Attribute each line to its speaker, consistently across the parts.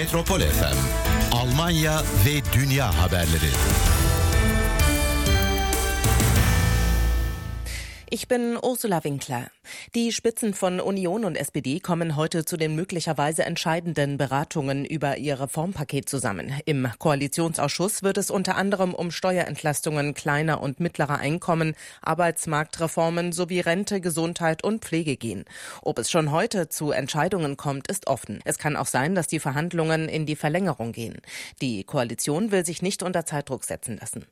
Speaker 1: Metropol FM, Almanya ve dünya haberleri.
Speaker 2: Ich bin Ursula Winkler. Die Spitzen von Union und SPD kommen heute zu den möglicherweise entscheidenden Beratungen über ihr Reformpaket zusammen. Im Koalitionsausschuss wird es unter anderem um Steuerentlastungen kleiner und mittlerer Einkommen, Arbeitsmarktreformen sowie Rente, Gesundheit und Pflege gehen. Ob es schon heute zu Entscheidungen kommt, ist offen. Es kann auch sein, dass die Verhandlungen in die Verlängerung gehen. Die Koalition will sich nicht unter Zeitdruck setzen lassen.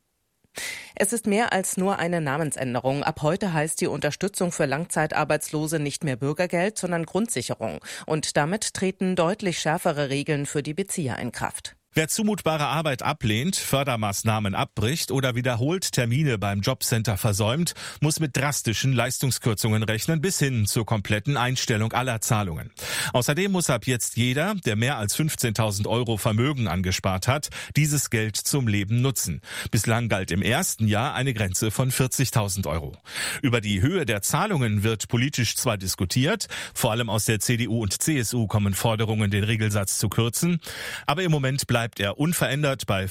Speaker 2: Es ist mehr als nur eine Namensänderung. Ab heute heißt die Unterstützung für Langzeitarbeitslose nicht mehr Bürgergeld, sondern Grundsicherung. Und damit treten deutlich schärfere Regeln für die Bezieher in Kraft.
Speaker 3: Wer zumutbare Arbeit ablehnt, Fördermaßnahmen abbricht oder wiederholt Termine beim Jobcenter versäumt, muss mit drastischen Leistungskürzungen rechnen bis hin zur kompletten Einstellung aller Zahlungen. Außerdem muss ab jetzt jeder, der mehr als 15.000 € Vermögen angespart hat, dieses Geld zum Leben nutzen. Bislang galt im ersten Jahr eine Grenze von 40.000 €. Über die Höhe der Zahlungen wird politisch zwar diskutiert, vor allem aus der CDU und CSU kommen Forderungen, den Regelsatz zu kürzen, aber im Moment bleibt er unverändert bei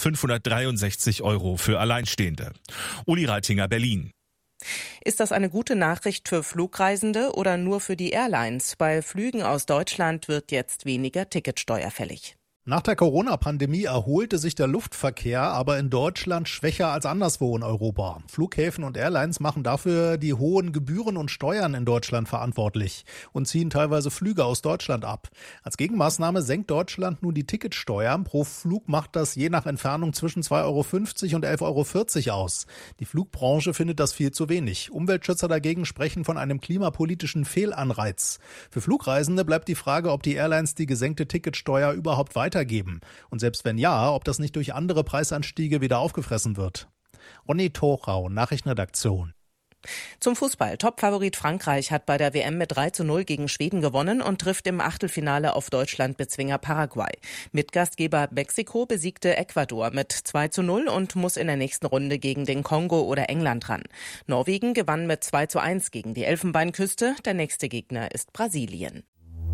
Speaker 3: 563 € für Alleinstehende. Uli Reitinger, Berlin.
Speaker 2: Ist das eine gute Nachricht für Flugreisende oder nur für die Airlines? Bei Flügen aus Deutschland wird jetzt weniger Ticketsteuer fällig.
Speaker 4: Nach der Corona-Pandemie erholte sich der Luftverkehr, aber in Deutschland schwächer als anderswo in Europa. Flughäfen und Airlines machen dafür die hohen Gebühren und Steuern in Deutschland verantwortlich und ziehen teilweise Flüge aus Deutschland ab. Als Gegenmaßnahme senkt Deutschland nun die Ticketsteuer. Pro Flug macht das je nach Entfernung zwischen 2,50 € und 11,40 € aus. Die Flugbranche findet das viel zu wenig. Umweltschützer dagegen sprechen von einem klimapolitischen Fehlanreiz. Für Flugreisende bleibt die Frage, ob die Airlines die gesenkte Ticketsteuer überhaupt weitergeben. Und selbst wenn ja, ob das nicht durch andere Preisanstiege wieder aufgefressen wird. Ronny Thorau, Nachrichtenredaktion.
Speaker 2: Zum Fußball. Topfavorit Frankreich hat bei der WM mit 3:0 gegen Schweden gewonnen und trifft im Achtelfinale auf Deutschland-Bezwinger Paraguay. Mitgastgeber Mexiko besiegte Ecuador mit 2:0 und muss in der nächsten Runde gegen den Kongo oder England ran. Norwegen gewann mit 2:1 gegen die Elfenbeinküste. Der nächste Gegner ist Brasilien.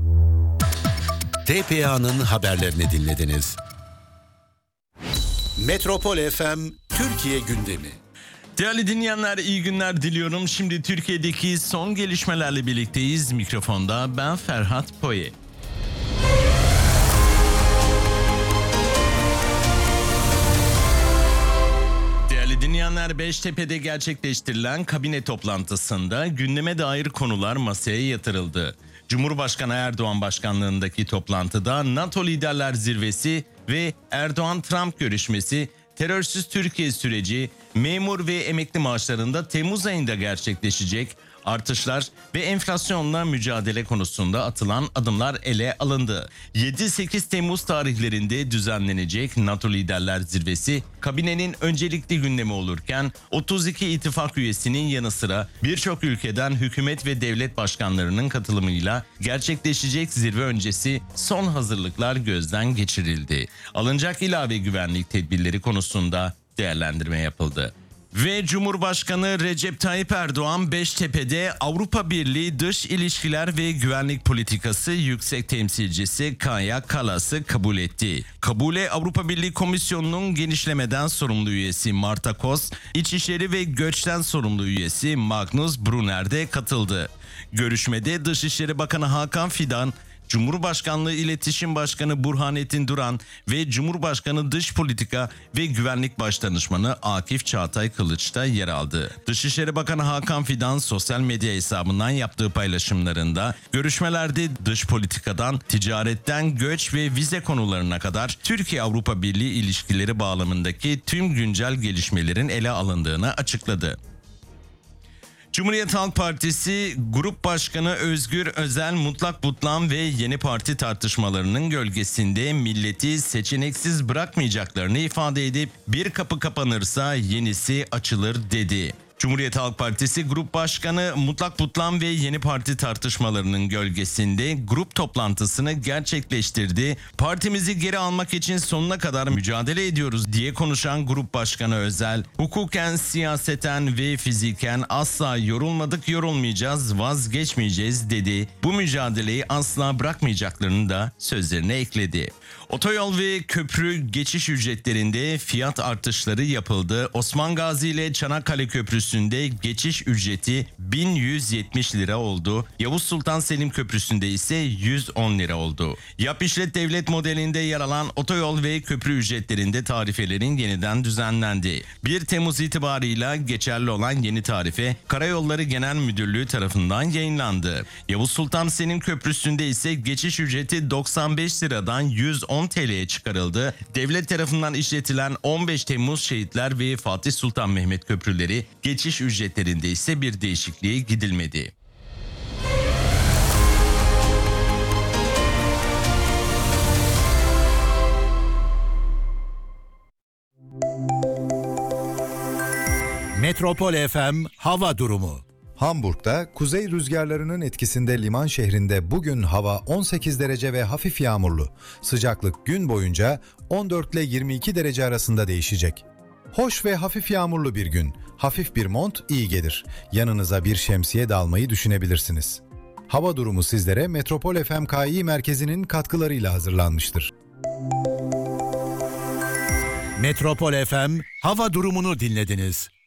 Speaker 1: TPA'nın haberlerini dinlediniz. Metropol FM Türkiye gündemi.
Speaker 5: Değerli dinleyenler, iyi günler diliyorum. Şimdi Türkiye'deki son gelişmelerle birlikteyiz. Mikrofonda ben Ferhat Poye. Değerli dinleyenler, Beştepe'de gerçekleştirilen kabine toplantısında gündeme dair konular masaya yatırıldı. Cumhurbaşkanı Erdoğan başkanlığındaki toplantıda NATO Liderler Zirvesi ve Erdoğan-Trump görüşmesi, terörsüz Türkiye süreci, memur ve emekli maaşlarında Temmuz ayında gerçekleşecek artışlar ve enflasyonla mücadele konusunda atılan adımlar ele alındı. 7-8 Temmuz tarihlerinde düzenlenecek NATO Liderler Zirvesi kabinenin öncelikli gündemi olurken 32 ittifak üyesinin yanı sıra birçok ülkeden hükümet ve devlet başkanlarının katılımıyla gerçekleşecek zirve öncesi son hazırlıklar gözden geçirildi. Alınacak ilave güvenlik tedbirleri konusunda değerlendirme yapıldı. Ve Cumhurbaşkanı Recep Tayyip Erdoğan Beştepe'de Avrupa Birliği Dış İlişkiler ve Güvenlik Politikası Yüksek Temsilcisi Kaja Kallas'ı kabul etti. Kabule Avrupa Birliği Komisyonu'nun genişlemeden sorumlu üyesi Marta Kos, İçişleri ve Göç'ten sorumlu üyesi Magnus Brunner de katıldı. Görüşmede Dışişleri Bakanı Hakan Fidan, Cumhurbaşkanlığı İletişim Başkanı Burhanettin Duran ve Cumhurbaşkanı Dış Politika ve Güvenlik Başdanışmanı Akif Çağatay Kılıç da yer aldı. Dışişleri Bakanı Hakan Fidan sosyal medya hesabından yaptığı paylaşımlarında görüşmelerde dış politikadan, ticaretten, göç ve vize konularına kadar Türkiye-Avrupa Birliği ilişkileri bağlamındaki tüm güncel gelişmelerin ele alındığını açıkladı. Cumhuriyet Halk Partisi Grup Başkanı Özgür Özel mutlak butlan ve yeni parti tartışmalarının gölgesinde milleti seçeneksiz bırakmayacaklarını ifade edip bir kapı kapanırsa yenisi açılır dedi. Cumhuriyet Halk Partisi Grup Başkanı Mutlak Butlan ve yeni parti tartışmalarının gölgesinde grup toplantısını gerçekleştirdi. Partimizi geri almak için sonuna kadar mücadele ediyoruz diye konuşan Grup Başkanı Özel, hukuken, siyaseten ve fiziken asla yorulmadık, yorulmayacağız, vazgeçmeyeceğiz dedi. Bu mücadeleyi asla bırakmayacaklarını da sözlerine ekledi. Otoyol ve köprü geçiş ücretlerinde fiyat artışları yapıldı. Osman Gazi ile Çanakkale Köprüsü'nde geçiş ücreti 1170 lira oldu. Yavuz Sultan Selim Köprüsü'nde ise 110 lira oldu. Yap işlet devlet modelinde yer alan otoyol ve köprü ücretlerinde tarifelerin yeniden düzenlendi. 1 Temmuz itibarıyla geçerli olan yeni tarife Karayolları Genel Müdürlüğü tarafından yayınlandı. Yavuz Sultan Selim Köprüsü'nde ise geçiş ücreti 95 liradan 110 TL'ye çıkarıldı. Devlet tarafından işletilen 15 Temmuz Şehitler ve Fatih Sultan Mehmet köprüleri geçiş ücretlerinde ise bir değişikliğe gidilmedi.
Speaker 1: Metropol FM hava durumu.
Speaker 6: Hamburg'da kuzey rüzgarlarının etkisinde liman şehrinde bugün hava 18 derece ve hafif yağmurlu. Sıcaklık gün boyunca 14 ile 22 derece arasında değişecek. Hoş ve hafif yağmurlu bir gün. Hafif bir mont iyi gelir. Yanınıza bir şemsiye de almayı düşünebilirsiniz. Hava durumu sizlere Metropol FM KI merkezinin katkılarıyla hazırlanmıştır.
Speaker 1: Metropol FM hava durumunu dinlediniz.